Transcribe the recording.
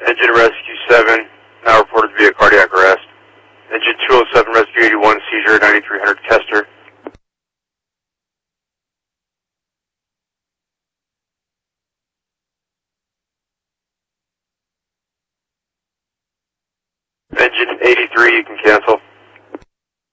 Engine Rescue 7, now reported to be a cardiac arrest. Engine 207, Rescue 81, seizure 9300 Kester. Engine 83, you can cancel.